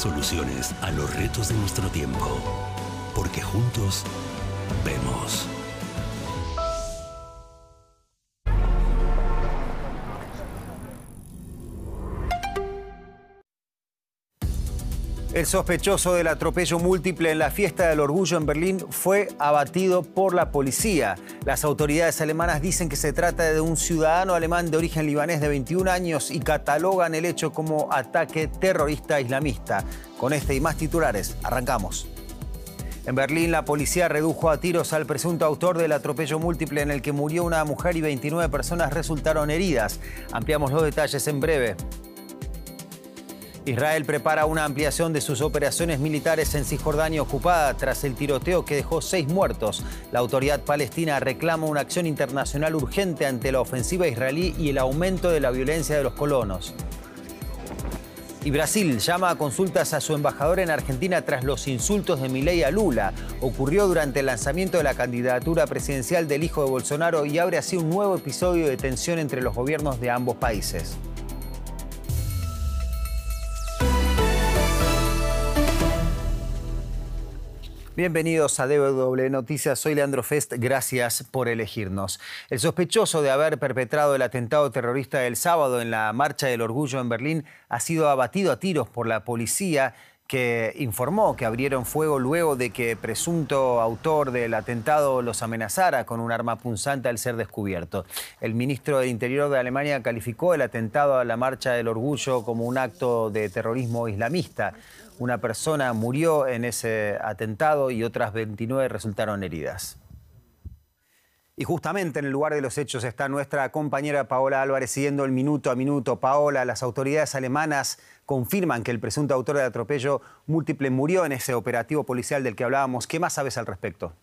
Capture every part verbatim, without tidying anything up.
soluciones a los retos de nuestro tiempo. Porque juntos vemos. El sospechoso del atropello múltiple en la Fiesta del Orgullo en Berlín fue abatido por la policía. Las autoridades alemanas dicen que se trata de un ciudadano alemán de origen libanés de veintiún años y catalogan el hecho como ataque terrorista islamista. Con este y más titulares, arrancamos. En Berlín, la policía redujo a tiros al presunto autor del atropello múltiple en el que murió una mujer y veintinueve personas resultaron heridas. Ampliamos los detalles en breve. Israel prepara una ampliación de sus operaciones militares en Cisjordania ocupada tras el tiroteo que dejó seis muertos. La autoridad palestina reclama una acción internacional urgente ante la ofensiva israelí y el aumento de la violencia de los colonos. Y Brasil llama a consultas a su embajador en Argentina tras los insultos de Milei a Lula. Ocurrió durante el lanzamiento de la candidatura presidencial del hijo de Bolsonaro y abre así un nuevo episodio de tensión entre los gobiernos de ambos países. Bienvenidos a D W Noticias, soy Leandro Fest, gracias por elegirnos. El sospechoso de haber perpetrado el atentado terrorista del sábado en la Marcha del Orgullo en Berlín ha sido abatido a tiros por la policía, que informó que abrieron fuego luego de que presunto autor del atentado los amenazara con un arma punzante al ser descubierto. El ministro del Interior de Alemania calificó el atentado a la Marcha del Orgullo como un acto de terrorismo islamista. Una persona murió en ese atentado y otras veintinueve resultaron heridas. Y justamente en el lugar de los hechos está nuestra compañera Paola Álvarez siguiendo el minuto a minuto. Paola, las autoridades alemanas confirman que el presunto autor del atropello múltiple murió en ese operativo policial del que hablábamos. ¿Qué más sabes al respecto?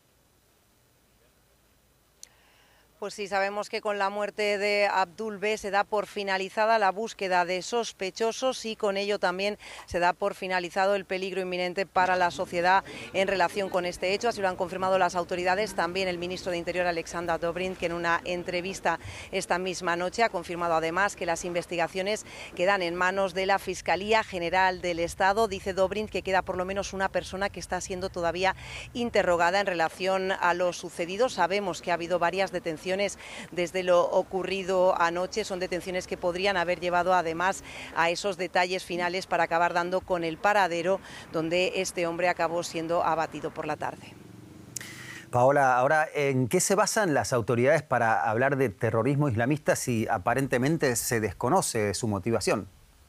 Pues sí, sabemos que con la muerte de Abdul B se da por finalizada la búsqueda de sospechosos y con ello también se da por finalizado el peligro inminente para la sociedad en relación con este hecho. Así lo han confirmado las autoridades. También el ministro de Interior, Alexander Dobrindt, que en una entrevista esta misma noche ha confirmado además que las investigaciones quedan en manos de la Fiscalía General del Estado. Dice Dobrindt que queda por lo menos una persona que está siendo todavía interrogada en relación a lo sucedido. Sabemos que ha habido varias detenciones desde lo ocurrido anoche. Son detenciones que podrían haber llevado además a esos detalles finales para acabar dando con el paradero donde este hombre acabó siendo abatido por la tarde. Paola, ahora, ¿en qué se basan las autoridades para hablar de terrorismo islamista si aparentemente se desconoce su motivación?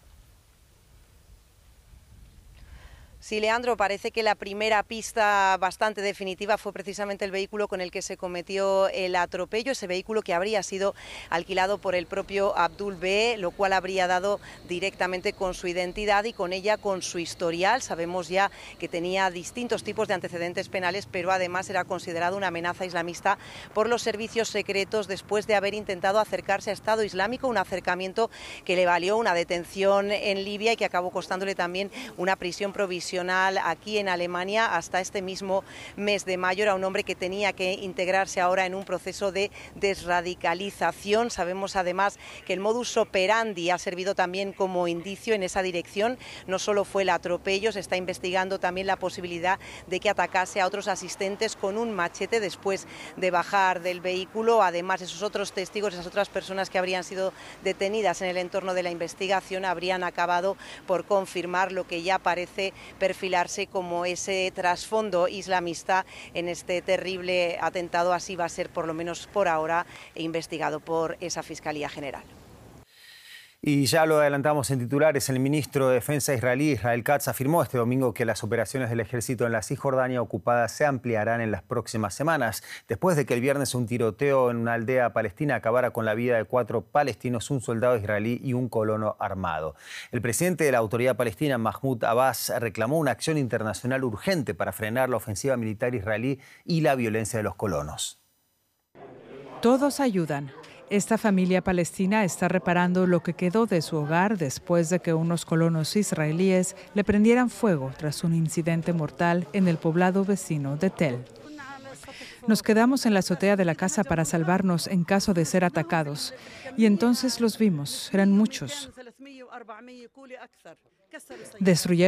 Sí, Leandro, parece que la primera pista bastante definitiva fue precisamente el vehículo con el que se cometió el atropello, ese vehículo que habría sido alquilado por el propio Abdul B, lo cual habría dado directamente con su identidad y con ella con su historial. Sabemos ya que tenía distintos tipos de antecedentes penales, pero además era considerado una amenaza islamista por los servicios secretos después de haber intentado acercarse a Estado Islámico, un acercamiento que le valió una detención en Libia y que acabó costándole también una prisión provisional aquí en Alemania hasta este mismo mes de mayo. Era un hombre que tenía que integrarse ahora en un proceso de desradicalización. Sabemos además que el modus operandi ha servido también como indicio en esa dirección. No solo fue el atropello, se está investigando también la posibilidad de que atacase a otros asistentes con un machete después de bajar del vehículo. Además, esos otros testigos, esas otras personas que habrían sido detenidas en el entorno de la investigación habrían acabado por confirmar lo que ya parece perfilarse como ese trasfondo islamista en este terrible atentado. Así va a ser, por lo menos por ahora, investigado por esa Fiscalía General. Y ya lo adelantamos en titulares, el ministro de Defensa israelí, Israel Katz, afirmó este domingo que las operaciones del ejército en la Cisjordania ocupada se ampliarán en las próximas semanas, después de que el viernes un tiroteo en una aldea palestina acabara con la vida de cuatro palestinos, un soldado israelí y un colono armado. El presidente de la Autoridad Palestina, Mahmoud Abbas, reclamó una acción internacional urgente para frenar la ofensiva militar israelí y la violencia de los colonos. Todos ayudan. Esta familia palestina está reparando lo que quedó de su hogar después de que unos colonos israelíes le prendieran fuego tras un incidente mortal en el poblado vecino de Tel. Nos quedamos en la azotea de la casa para salvarnos en caso de ser atacados. Y entonces los vimos, eran muchos. Destruyeron